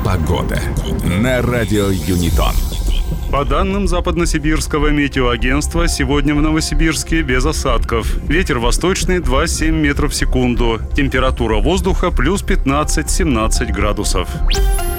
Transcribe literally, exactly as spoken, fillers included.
Погода на радио Юнитон. По данным Западносибирского метеоагентства, сегодня в Новосибирске без осадков. Ветер восточный два целых семь метров в секунду. Температура воздуха плюс пятнадцать-семнадцать градусов.